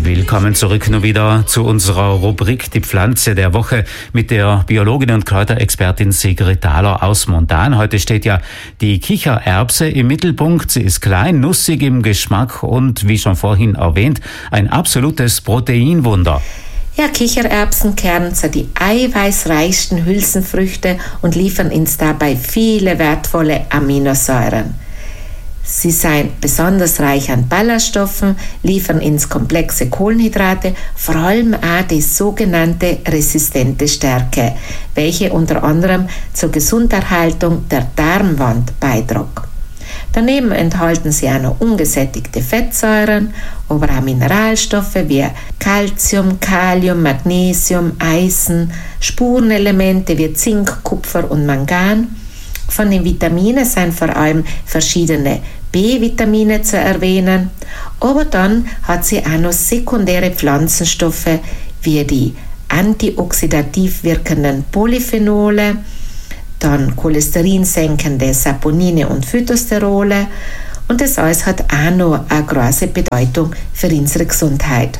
Willkommen zurück nun wieder zu unserer Rubrik Die Pflanze der Woche mit der Biologin und Kräuterexpertin Sigrid Thaler aus Montan. Heute steht ja die Kichererbse im Mittelpunkt. Sie ist klein, nussig im Geschmack und, wie schon vorhin erwähnt, ein absolutes Proteinwunder. Ja, Kichererbsenkerne sind die eiweißreichsten Hülsenfrüchte und liefern uns dabei viele wertvolle Aminosäuren. Sie sind besonders reich an Ballaststoffen, liefern uns komplexe Kohlenhydrate, vor allem auch die sogenannte resistente Stärke, welche unter anderem zur Gesunderhaltung der Darmwand beiträgt. Daneben enthalten sie auch noch ungesättigte Fettsäuren, aber auch Mineralstoffe wie Calcium, Kalium, Magnesium, Eisen, Spurenelemente wie Zink, Kupfer und Mangan. Von den Vitaminen sind vor allem verschiedene B-Vitamine zu erwähnen, aber dann hat sie auch noch sekundäre Pflanzenstoffe wie die antioxidativ wirkenden Polyphenole, dann cholesterinsenkende Saponine und Phytosterole und das alles hat auch noch eine große Bedeutung für unsere Gesundheit.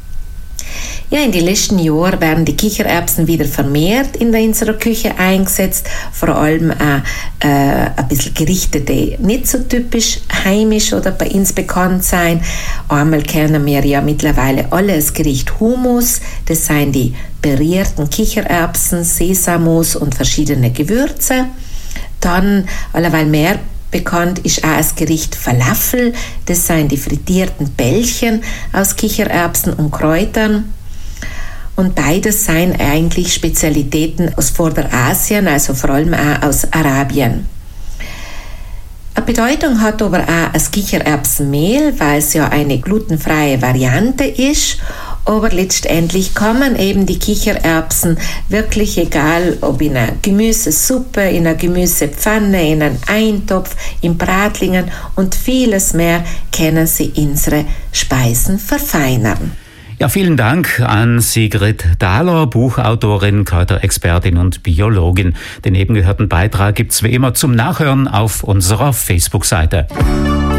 Ja, in den letzten Jahren werden die Kichererbsen wieder vermehrt in unserer Küche eingesetzt, vor allem auch ein bisschen Gerichte, die nicht so typisch heimisch oder bei uns bekannt sein. Einmal kennen wir ja mittlerweile alle das Gericht Hummus, das sind die pürierten Kichererbsen, Sesammus und verschiedene Gewürze. Dann alleweil mehr bekannt ist auch das Gericht Falafel, das sind die frittierten Bällchen aus Kichererbsen und Kräutern. Und beides sind eigentlich Spezialitäten aus Vorderasien, also vor allem auch aus Arabien. Eine Bedeutung hat aber auch das Kichererbsenmehl, weil es ja eine glutenfreie Variante ist. Aber letztendlich kann man eben die Kichererbsen wirklich, egal ob in einer Gemüsesuppe, in einer Gemüsepfanne, in einem Eintopf, in Bratlingen und vieles mehr, können sie unsere Speisen verfeinern. Ja, vielen Dank an Sigrid Thaler, Buchautorin, Kräuterexpertin und Biologin. Den eben gehörten Beitrag gibt's wie immer zum Nachhören auf unserer Facebook-Seite.